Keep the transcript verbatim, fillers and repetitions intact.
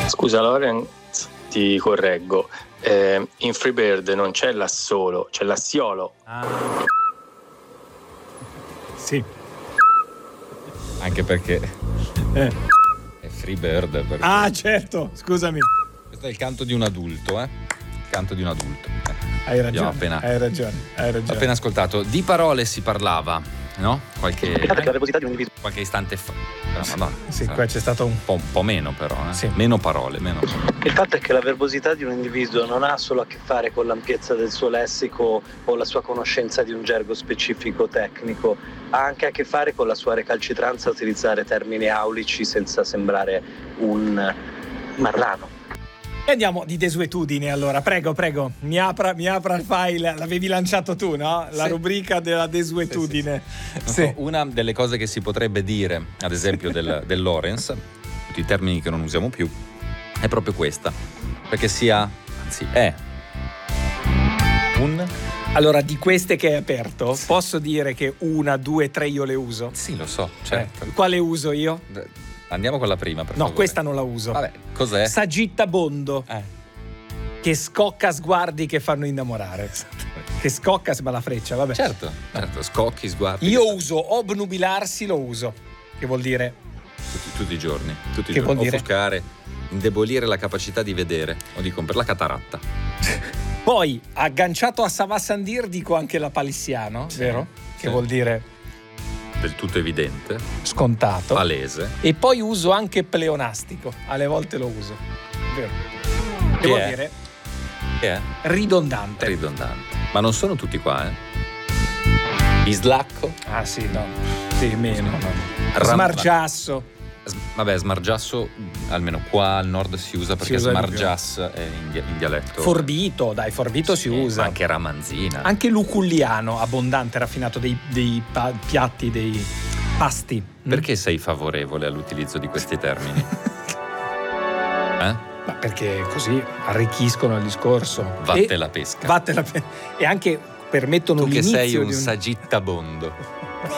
Scusa Lorenz, ti correggo. Eh, in Freebird non c'è l'assolo, c'è l'assiolo. Ah. Sì. Anche perché Eh. è Freebird. Perché... Ah, certo, scusami. Questo è il canto di un adulto, eh? Il canto di un adulto. Eh. Hai ragione, appena, hai ragione, hai ragione. appena ascoltato. Di parole si parlava, no? Qualche, La verbosità di un individuo. qualche istante fa. Ah, Madonna, Sì, qua c'è stato un un po', un po' meno però, eh? Sì. Meno parole, meno. Il fatto è che la verbosità di un individuo non ha solo a che fare con l'ampiezza del suo lessico o la sua conoscenza di un gergo specifico tecnico, ha anche a che fare con la sua recalcitranza a utilizzare termini aulici senza sembrare un marrano. E andiamo di desuetudine allora, prego, prego, mi apra, mi apra il file, l'avevi lanciato tu, no? La Sì. rubrica della desuetudine. Non Sì. so, una delle cose che si potrebbe dire, ad esempio del, del Lorenz, tutti i termini che non usiamo più, è proprio questa, perché sia, anzi è un... Allora, di queste che hai aperto, posso dire che una, due, tre io le uso? Sì, lo so, certo. Eh, quale uso io? Andiamo con la prima, per No, favore. questa non la uso. Vabbè, cos'è? Sagittabondo, Eh. che scocca sguardi che fanno innamorare. Che scocca sembra la freccia, vabbè. Certo, certo, scocchi, sguardi. Io uso obnubilarsi, lo uso, che vuol dire Tutti, tutti i giorni, tutti i Che giorni. vuol dire? Offuscare, indebolire la capacità di vedere o di compiere la cataratta. Poi, agganciato a Savassandir, dico anche la palissiano, Sì, vero? sì. Che vuol dire Del tutto evidente, scontato. palese. E poi uso anche pleonastico, alle volte lo uso, vero? Che Che vuol è? dire Che è? ridondante. Ridondante. Ma non sono tutti qua, eh? Bislacco. Ah sì, no, sì, meno. no. Ram- Smargiasso. S- Vabbè, smargiasso, almeno qua al nord si usa perché usa di più. smargiass è in, dia- in dialetto. Forbito, dai, forbito si Sì, usa. ma anche ramanzina. Anche luculliano, abbondante, raffinato, dei, dei pa- piatti, dei pasti. Perché sei favorevole all'utilizzo di questi termini? Eh? Ma perché così arricchiscono il discorso. Vatte E- la pesca. vatte la pe- e anche permettono Tu che l'inizio sei un di un sagittabondo.